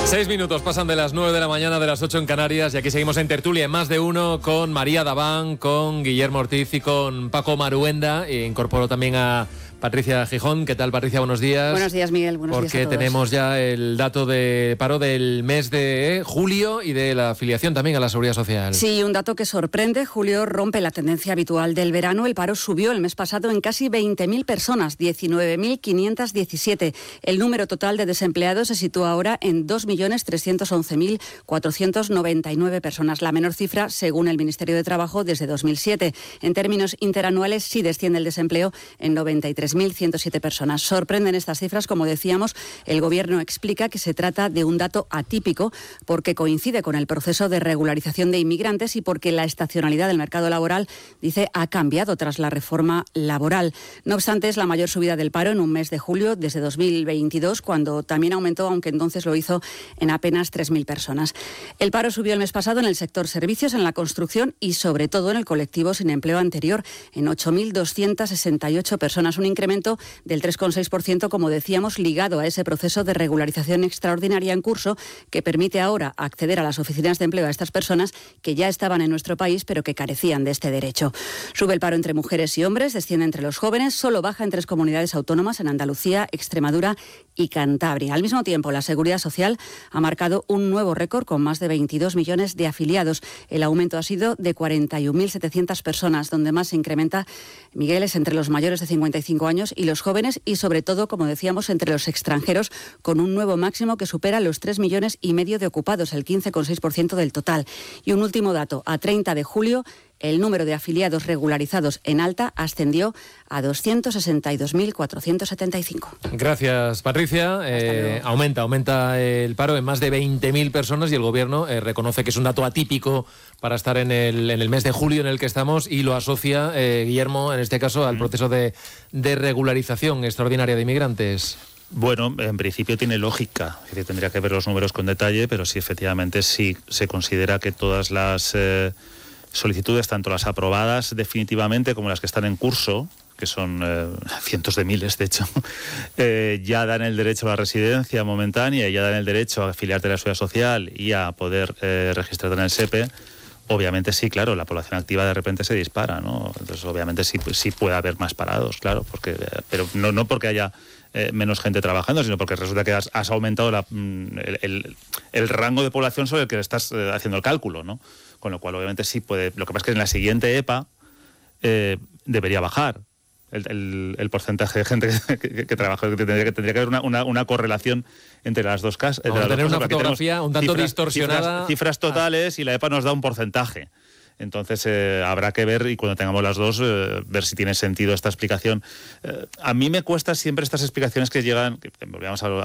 6 minutos pasan de las 9 de la mañana, de las 8 en Canarias, y aquí seguimos en tertulia en Más de Uno con María Daván, con Guillermo Ortiz y con Paco Maruenda. E incorporo también a Patricia Gijón. ¿Qué tal, Patricia? Buenos días. Buenos días, Miguel. Buenos días a todos. Porque tenemos ya el dato de paro del mes de julio y de la afiliación también a la Seguridad Social. Sí, un dato que sorprende. Julio rompe la tendencia habitual del verano. El paro subió el mes pasado en casi 20.000 personas, 19.517. El número total de desempleados se sitúa ahora en 2.311.499 personas, la menor cifra según el Ministerio de Trabajo desde 2007. En términos interanuales sí desciende el desempleo en 93.107 personas. Sorprenden estas cifras, como decíamos. El Gobierno explica que se trata de un dato atípico porque coincide con el proceso de regularización de inmigrantes y porque la estacionalidad del mercado laboral, dice, ha cambiado tras la reforma laboral. No obstante, es la mayor subida del paro en un mes de julio desde 2022, cuando también aumentó, aunque entonces lo hizo en apenas 3.000 personas. El paro subió el mes pasado en el sector servicios, en la construcción y sobre todo en el colectivo sin empleo anterior, en 8.268 personas, un incremento del 3,6%, como decíamos, ligado a ese proceso de regularización extraordinaria en curso que permite ahora acceder a las oficinas de empleo a estas personas que ya estaban en nuestro país pero que carecían de este derecho. Sube el paro entre mujeres y hombres, desciende entre los jóvenes, solo baja en 3 comunidades autónomas, en Andalucía, Extremadura y Cantabria. Al mismo tiempo, la Seguridad Social ha marcado un nuevo récord con más de 22 millones de afiliados. El aumento ha sido de 41.700 personas, donde más se incrementa, Miguel, es entre los mayores de 55 años y los jóvenes y, sobre todo, como decíamos, entre los extranjeros, con un nuevo máximo que supera los 3,5 millones de ocupados, el 15,6% del total. Y un último dato, a 30 de julio, el número de afiliados regularizados en alta ascendió a 262.475. Gracias, Patricia. Aumenta el paro en más de 20.000 personas y el Gobierno reconoce que es un dato atípico para estar en el mes de julio en el que estamos y lo asocia, Guillermo, en este caso, al proceso de regularización extraordinaria de inmigrantes. Bueno, en principio tiene lógica, es decir, tendría que ver los números con detalle, pero sí, efectivamente, sí se considera que todas las solicitudes, tanto las aprobadas definitivamente como las que están en curso, que son cientos de miles, de hecho, ya dan el derecho a la residencia momentánea y ya dan el derecho a afiliarte a la Seguridad Social y a poder registrarte en el SEPE. Obviamente sí, claro, la población activa de repente se dispara, ¿no? Entonces, obviamente sí puede haber más parados, claro, pero no porque haya menos gente trabajando, sino porque resulta que has aumentado el rango de población sobre el que estás haciendo el cálculo, ¿no? Con lo cual, obviamente, sí puede. Lo que pasa es que en la siguiente EPA debería bajar el porcentaje de gente que trabaja. Tendría que haber una correlación entre las dos casas. Vamos a tener una fotografía un tanto distorsionada. Cifras totales y la EPA nos da un porcentaje. Entonces habrá que ver, y cuando tengamos las dos, ver si tiene sentido esta explicación. A mí me cuesta siempre estas explicaciones que llegan, que volvíamos a